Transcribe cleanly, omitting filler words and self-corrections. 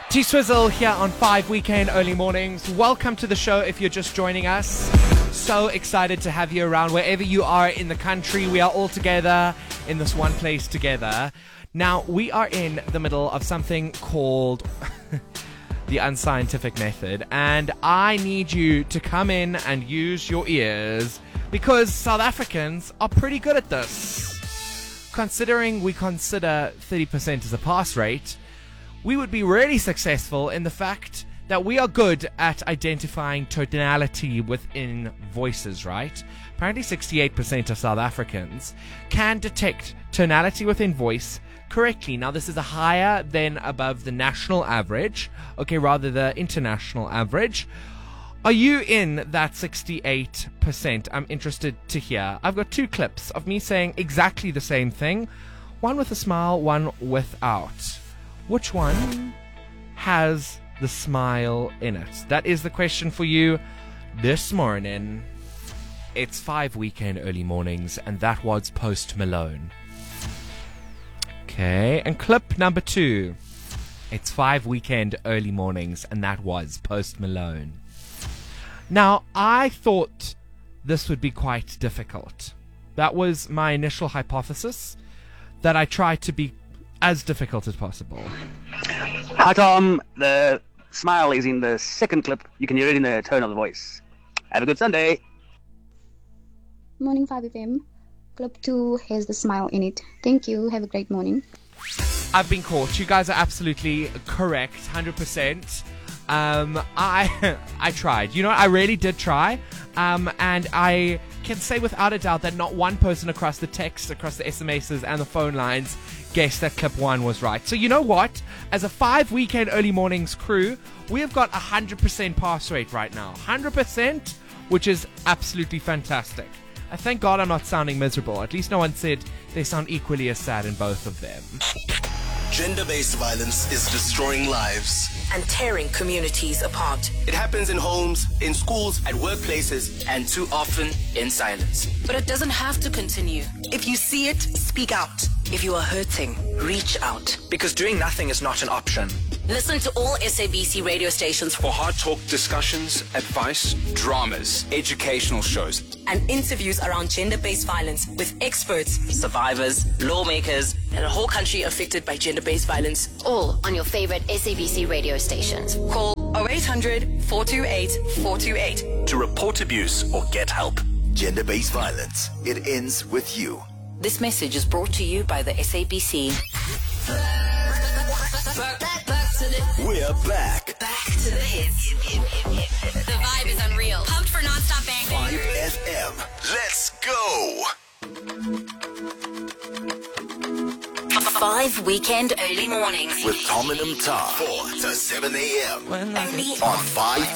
T-Swizzle here on 5 Weekend Early Mornings. Welcome to the show if you're just joining us. So excited to have you around wherever you are in the country. We are all together in this one place together. Now, we are in the middle of something called the unscientific method, and I need you to come in and use your ears because South Africans are pretty good at this. Considering we consider 30% as a pass rate, we would be really successful in the fact that we are good at identifying tonality within voices, right? Apparently 68% of South Africans can detect tonality within voice correctly. Now, this is a higher than above the national average, rather the international average. Are you in that 68%? I'm interested to hear. I've got two clips of me saying exactly the same thing, one with a smile, one without. Which one has the smile in it? That is the question for you this morning. It's 5 Weekend Early Mornings, and that was Post Malone. Okay, and clip number 2. It's 5 Weekend Early Mornings, and that was Post Malone. Now, I thought this would be quite difficult. That was my initial hypothesis, that I tried to be as difficult as possible. Hi Tom, the smile is in the second clip. You can hear it in the tone of the voice. Have a good Sunday. Morning 5FM. Clip 2 has the smile in it. Thank you. Have a great morning. I've been caught. You guys are absolutely correct, 100%. I tried. You know, I really did try. And I can say without a doubt that not one person across the text, across the SMSs and the phone lines guessed that clip 1 was right. So you know what? As a 5 Weekend Early Mornings crew, we have got 100% pass rate right now. 100%, which is absolutely fantastic. I thank God I'm not sounding miserable. At least no one said they sound equally as sad in both of them. Gender-based violence is destroying lives and tearing communities apart. It happens in homes, in schools, at workplaces, and too often in silence. But it doesn't have to continue. If you see it, speak out. If you are hurting, reach out. Because doing nothing is not an option. Listen to all SABC radio stations for hard talk discussions, advice, dramas, educational shows, and interviews around gender-based violence with experts, survivors, lawmakers, and a whole country affected by gender-based violence. All on your favorite SABC radio stations. Call 0800 428 428 to report abuse or get help. Gender-based violence. It ends with you. This message is brought to you by the SABC. We're back. Back to the hits. The vibe is unreal. Pumped for non-stop bang. 5FM. Let's go. 5 Weekend Early Mornings with Tom and Mta 4 to 7 a.m. Only on 5